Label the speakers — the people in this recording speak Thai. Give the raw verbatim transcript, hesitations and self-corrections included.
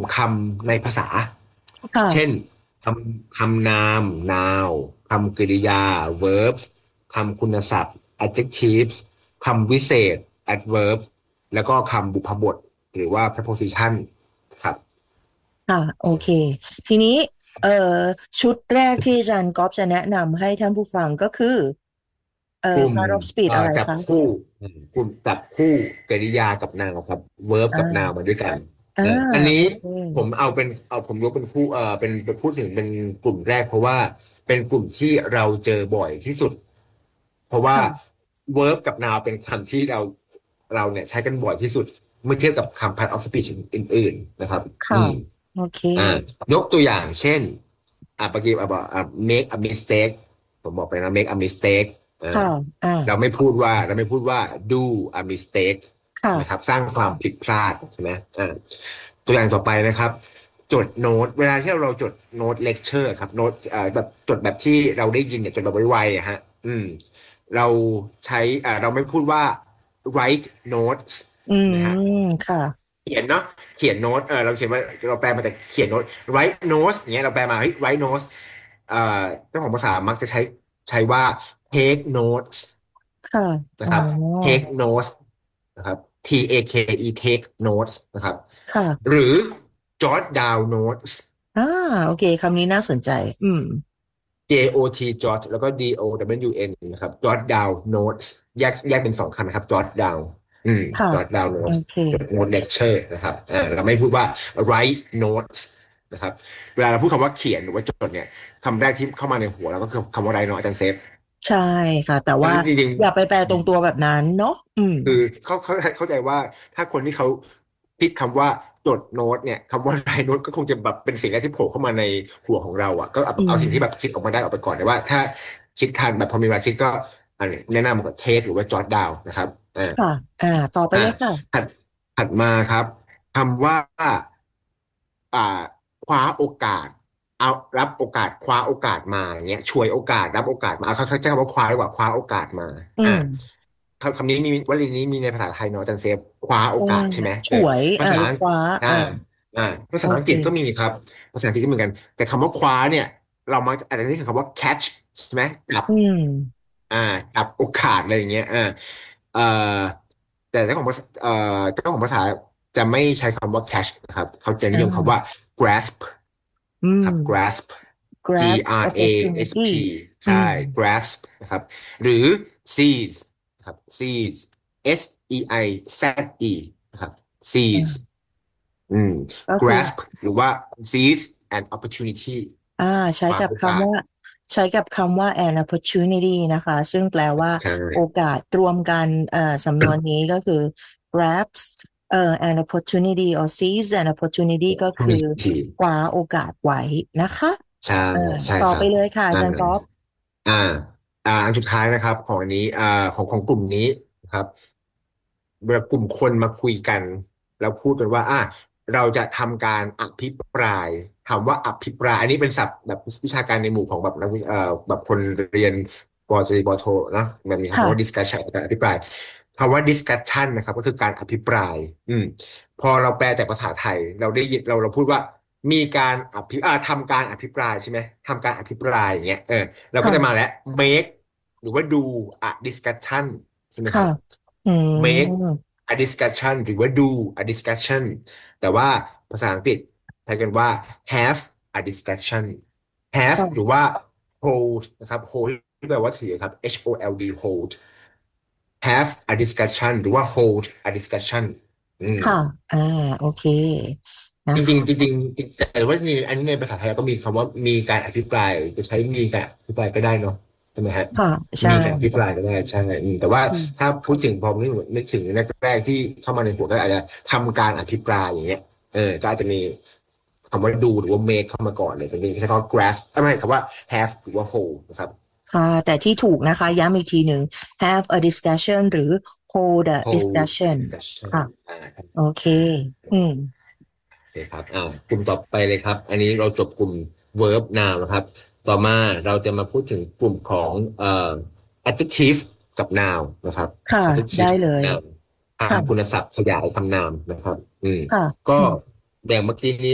Speaker 1: คำในภาษาเช่น
Speaker 2: ค่ะ
Speaker 1: คำคำนาม noun คำกริยา verbs คำคุณศัพท์ adjectives คำวิเศษ adverb แล้วก็คำบุพบทหรือว่า preposition ครับ
Speaker 2: ค่ะโอเคทีนี้เอ่อชุดแรกที่อาจารย์ก๊อฟจะแนะนำให้ท่านผู้ฟังก็คือเอ่อ
Speaker 1: กลุ่ม
Speaker 2: part of speech
Speaker 1: เอ่อ
Speaker 2: อะไรคะ
Speaker 1: จับคู่อืมกลุ่มจับคู่กริยากับ noun ครับ verb กับ noun
Speaker 2: อ่า
Speaker 1: มาด้วยกัน
Speaker 2: อ่า
Speaker 1: เอออันนี้
Speaker 2: โอเค
Speaker 1: ผมเอาเป็นเอาผมยกเป็นคู่เอ่อเป็นเป็นพูดถึงเป็นกลุ่มแรกเพราะว่าเป็นกลุ่มที่เราเจอบ่อยที่สุดเพราะว่า
Speaker 2: ค่ะ
Speaker 1: verb กับ noun เป็นคำที่เราเราเนี่ยใช้กันบ่อยที่สุดเมื่อเทียบกับคำ part of speech อื่นๆนะครับอื
Speaker 2: ค่ะ
Speaker 1: ม
Speaker 2: โอเค
Speaker 1: อ่ายกตัวอย่างเช่นอ่าเมื่อกี้อ่ะบอกอ่า make a mistake ผมบอกไปนะ make a mistake อ่า
Speaker 2: ค่ะอ่า
Speaker 1: เราไม่พูดว่าเราไม่พูดว่า do a mistake นะครับ
Speaker 2: ค่ะ
Speaker 1: สร้างความผิดพลาดใช่ไหมอ่าตัวอย่างต่อไปนะครับจดโน้ตเวลาที่เราจดโน้ตเลคเชอร์ครับโน้ตอ่าแบบจดแบบที่เราได้ยินเนี่ยจดแบบไวๆอะฮะอืมเราใช้อ่าเราไม่พูดว่า write notes
Speaker 2: อืม
Speaker 1: นะฮะ
Speaker 2: ค่ะ
Speaker 1: เขียนเนาะเขียนโน้ตเออเราเขียนว่าเราแปลมาจากเขียนโน้ต write notes อย่างเงี้ยเราแปลมาเฮ้ย write notes เอ่อเจ้าของภาษามักจะใช้ใช้ว่า take notes
Speaker 2: ค่ะอ๋อ
Speaker 1: นะครับ take notes นะครับ T A K E take notes นะครับห
Speaker 2: ค่ะ
Speaker 1: รือ jot down notes
Speaker 2: อ่าโอเคคำนี้น่าสนใจอืม
Speaker 1: J O T jot แล้วก็ D O W N นะครับ jot down notes แยกแยกเป็นสองคำนะครับ jot down อืม
Speaker 2: ค่ะ
Speaker 1: jot down
Speaker 2: โอ
Speaker 1: notes
Speaker 2: เค
Speaker 1: จด note lecture นะครับอ่าเราไม่พูดว่า write notes นะครับเวลาเราพูดคำว่าเขียนหรือว่าจดเนี่ยคำแรกที่เข้ามาในหัวเราก็คือคำว่า write เนาะอาจารย์เซฟ
Speaker 2: ใช่ค่ะแต่ว่า
Speaker 1: ดังนั้นจริง
Speaker 2: อย่าไปแปลตรงตัวแบบนั้นเนาะอืม
Speaker 1: คือเขาเขาเข้าใจว่าถ้าคนที่เขาคิดคำว่าจดโน้ตเนี่ยคำว่า write note ก็คงจะแบบเป็นสิ่งแรกที่โผล่เข้ามาในหัวของเราอ่ะก็เอา
Speaker 2: อื
Speaker 1: เอาสิ่งที่แบบ
Speaker 2: ม
Speaker 1: คิดออกมาได้ออกไปก่อนแต่ว่าถ้าคิดทันแบบพอมีเวลาคิดก็อันนี้แนะนำกับเทคหรือว่าจอ t ดาวนะครับอ่า
Speaker 2: ค่ะอ่าต่อไป
Speaker 1: อ่า
Speaker 2: เลยค่ะ
Speaker 1: ถัดถัดมาครับคำว่าอ่าคว้าโอกาสเอารับโอกาสคว้าโอกาสมาอย่างเงี้ยฉวยโอกาสรับโอกาสมาเอาเขาเขาใช้คำว่าคว้าดีกว่าคว้าโอกาสมาอ่า
Speaker 2: อืม
Speaker 1: คำคำนี้มีวลีนี้มีในภาษาไทยเนาะอาจารย์เซฟคว้าโอ
Speaker 2: อ่า
Speaker 1: กาสใช่ไหม
Speaker 2: ฉ
Speaker 1: เออ
Speaker 2: วยอ่า
Speaker 1: ภาษา
Speaker 2: หรือคว้า
Speaker 1: อ่า
Speaker 2: อ่า
Speaker 1: อ่าภา
Speaker 2: โอเค
Speaker 1: ษาอังกฤษก็มีครับภาษาอังกฤษก็เหมือนกันแต่คำว่าคว้าเนี่ยเรามักจะอาจจะนึกถึงคำว่า catch ใช่ไหมจับ
Speaker 2: อืม
Speaker 1: อ่าจับโอกาสอะไรอย่างเงี้ยอ่าเอ่อแต่เจ้าของภาษาเอ่อเจ้าของภาษาจะไม่ใช้คำว่า catch นะครับเขาจะนิ
Speaker 2: อ่
Speaker 1: ยมคำว่า
Speaker 2: า
Speaker 1: grasp
Speaker 2: อืม
Speaker 1: ครับ grasp G
Speaker 2: grabs
Speaker 1: R A S P
Speaker 2: opportunity อื
Speaker 1: ใช่
Speaker 2: ม
Speaker 1: grasp นะครับหรือ seize นะครับ seize S E I Z E นะครับ
Speaker 2: อ่
Speaker 1: seize
Speaker 2: า
Speaker 1: อืม
Speaker 2: ก็คือ
Speaker 1: grasp หรือว่า seize an opportunity
Speaker 2: อ่าใช้
Speaker 1: วางโอกาส
Speaker 2: กับคำว่าใช้กับคำว่า an opportunity นะคะซึ่งแปลว่า
Speaker 1: ใช่
Speaker 2: โอกาสรวมกันเอ่อสำนวนนี้ก็คือ grabs เอ่อ an opportunity or seize an opportunity ก็คือ
Speaker 1: มีที
Speaker 2: คว้าโอกาสไว้นะคะ
Speaker 1: ใช่
Speaker 2: อ่า
Speaker 1: ใช่
Speaker 2: ต่อ
Speaker 1: ครับ
Speaker 2: ไปเลยค่ะอา
Speaker 1: อ่า
Speaker 2: จารย์ก๊อฟ
Speaker 1: อ่าอ่าอันสุดท้ายนะครับของอันนี้อ่าของของกลุ่มนี้นะครับเวลากลุ่มคนมาคุยกันแล้วพูดกันว่าอ่าเราจะทำการอภิปรายคำว่าอภิปรายอันนี้เป็นศัพท์แบบวิชาการในหมู่ของแบบนักวิเอ่อแบบคนเรียนปอตรีปอโทนะแบบนี้ครับคำว่า
Speaker 2: ค่ะ
Speaker 1: discussion การอภิปรายคำว่า discussion นะครับก็คือการอภิปรายอืม พอเราแปลจากภาษาไทยเราได้ยินเราเราพูดว่ามีการอภิอ่าทำการอภิปรายใช่ไหมทำการอภิปรายอย่างเงี้ยเออเราก็จะมา
Speaker 2: ค่ะ
Speaker 1: แล้ว make หรือว่า do a discussion ใช่ไหมค
Speaker 2: ค่ะ
Speaker 1: รับ
Speaker 2: อื
Speaker 1: make
Speaker 2: ม
Speaker 1: a discussion หรือว่า do a discussion แต่ว่าภาษาอังกฤษใช้กันว่า have a discussion have หรือ
Speaker 2: ค่ะ
Speaker 1: ว่า hold นะครับ hold ที่แปลว่าถือครับ H O L D hold have a discussion หรือว่า hold a discussion อืม
Speaker 2: ค่ะอ่าโอเคนะ
Speaker 1: จริงๆจ
Speaker 2: คะ
Speaker 1: ริงๆแต่ว่าจริงๆอันนี้ในภาษาไทยก็มีคำว่ามีการอภิปรายจะใช้มีการอภิปรายก็ได้เนาะใช่ไหมฮะ
Speaker 2: ค่ะใช่
Speaker 1: มีการอภิปรายก็ได้ใช่อืมแต่ว่า
Speaker 2: อืม
Speaker 1: ถ้าพูดถึงพอนึกนึกถึงแรกๆที่เข้ามาในหัวก็อาจจะทำการอภิปรายอย่างเงี้ยเออก็อาจจะมีคำว่าดูหรือว่า make เข้ามาก่อนเลยจะมีใช้คำว่า grasp เอ้ยไม่คำว่า have หรือว่า hold นะครับ
Speaker 2: ค่ะแต่ที่ถูกนะคะย้ำอีกทีหนึ่ง have a discussion หรือ hold a
Speaker 1: hold
Speaker 2: discussion
Speaker 1: discussion
Speaker 2: ค่ะ
Speaker 1: อ่าครับ
Speaker 2: โอเค
Speaker 1: อ่า
Speaker 2: อืม
Speaker 1: โอเคครับอ่ากลุ่มต่อไปเลยครับ อันนี้เราจบกลุ่ม verb noun นะครับ ต่อมาเราจะมาพูดถึงกลุ่มของเอ่อ adjective กับ noun นะครับ
Speaker 2: ค่ะได้
Speaker 1: adjective กับ
Speaker 2: เลย
Speaker 1: noun คำคุณ
Speaker 2: ค่ะ
Speaker 1: ศัพท์ขยายคำนามนะครับอืม
Speaker 2: ค่ะ
Speaker 1: ก็
Speaker 2: อืม
Speaker 1: อย่างเมื่อกี้นี้